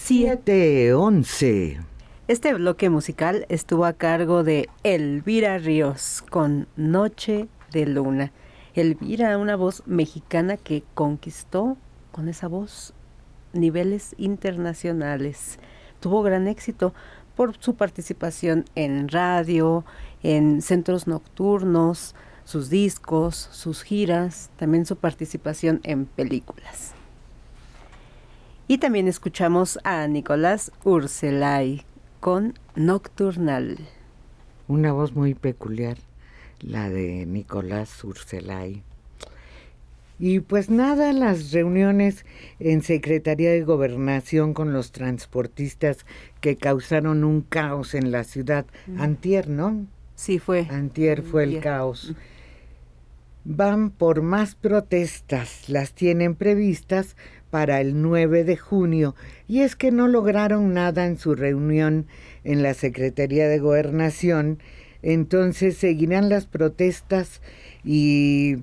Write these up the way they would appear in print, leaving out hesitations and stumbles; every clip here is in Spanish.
7:11. Este bloque musical estuvo a cargo de Elvira Ríos con Noche de Luna. Elvira, una voz mexicana que conquistó con esa voz niveles internacionales. Tuvo gran éxito por su participación en radio, en centros nocturnos, sus discos, sus giras, también su participación en películas. Y también escuchamos a Nicolás Urselay con Nocturnal. Una voz muy peculiar, la de Nicolás Urselay. Y pues nada, las reuniones en Secretaría de Gobernación con los transportistas que causaron un caos en la ciudad. Antier, ¿no? Sí, fue. Antier fue el caos. Van por más protestas, las tienen previstas para el 9 de junio. Y es que no lograron nada en su reunión en la Secretaría de Gobernación. Entonces seguirán las protestas y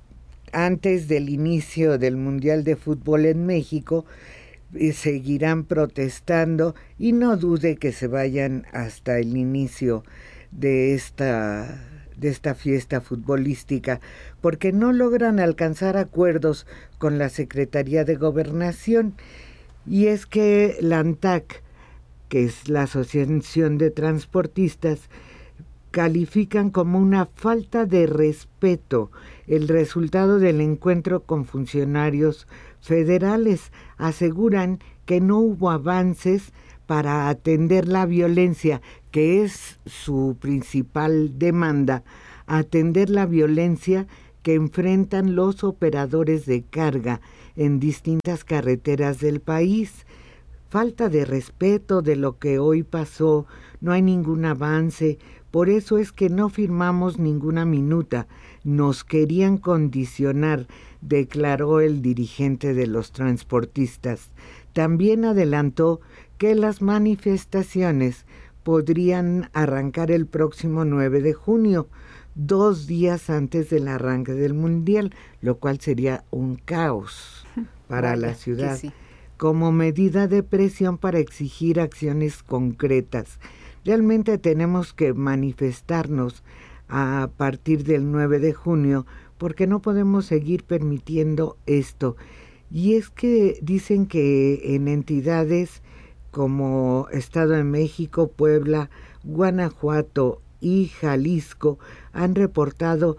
antes del inicio del Mundial de Fútbol en México seguirán protestando y no dude que se vayan hasta el inicio de esta fiesta futbolística, porque no logran alcanzar acuerdos con la Secretaría de Gobernación. Y es que la ANTAC, que es la Asociación de Transportistas, califican como una falta de respeto el resultado del encuentro con funcionarios federales. Aseguran que no hubo avances para atender la violencia, que es su principal demanda, atender la violencia que enfrentan los operadores de carga en distintas carreteras del país. Falta de respeto de lo que hoy pasó, no hay ningún avance, por eso es que no firmamos ninguna minuta, nos querían condicionar, declaró el dirigente de los transportistas. También adelantó que las manifestaciones podrían arrancar el próximo 9 de junio, 2 días antes del arranque del Mundial, lo cual sería un caos para la ciudad, como medida de presión para exigir acciones concretas. Realmente tenemos que manifestarnos a partir del 9 de junio porque no podemos seguir permitiendo esto. Y es que dicen que en entidades como Estado de México, Puebla, Guanajuato y Jalisco han reportado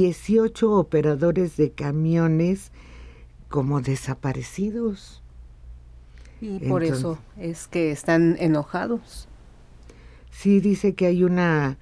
18 operadores de camiones como desaparecidos. Y por eso es que están enojados. Sí, dice que hay una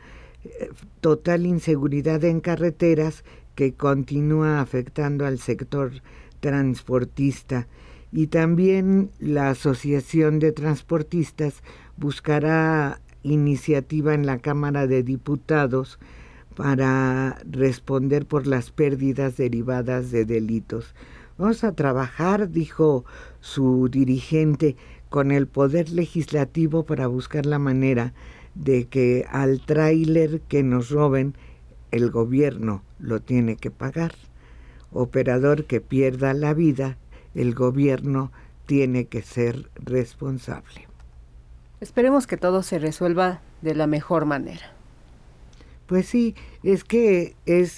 total inseguridad en carreteras que continúa afectando al sector transportista. Y también la Asociación de Transportistas buscará iniciativa en la Cámara de Diputados para responder por las pérdidas derivadas de delitos. Vamos a trabajar, dijo su dirigente, con el Poder Legislativo para buscar la manera de que al tráiler que nos roben, el gobierno lo tiene que pagar. Operador que pierda la vida, el gobierno tiene que ser responsable. Esperemos que todo se resuelva de la mejor manera. Pues sí, es que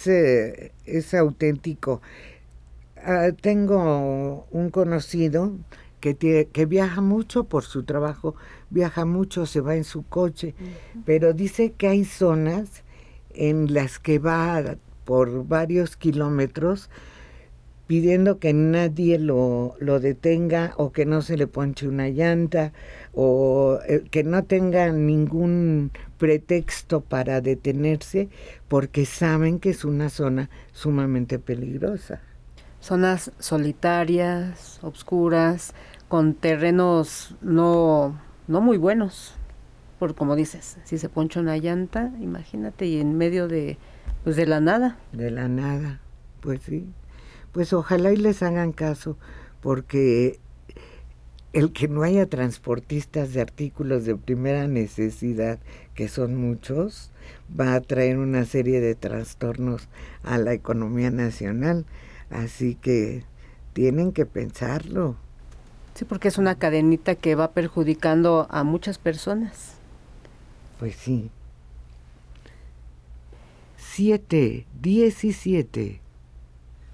es auténtico. Tengo un conocido que viaja mucho por su trabajo, viaja mucho, se va en su coche, pero dice que hay zonas en las que va por varios kilómetros pidiendo que nadie lo detenga o que no se le ponche una llanta o que no tenga ningún pretexto para detenerse porque saben que es una zona sumamente peligrosa. Zonas solitarias, oscuras, con terrenos no muy buenos. Por como dices, si se poncha una llanta, imagínate, y en medio de la nada. De la nada, pues sí. Pues ojalá y les hagan caso, porque el que no haya transportistas de artículos de primera necesidad, que son muchos, va a traer una serie de trastornos a la economía nacional. Así que tienen que pensarlo. Sí, porque es una cadenita que va perjudicando a muchas personas. Pues sí. 7:17.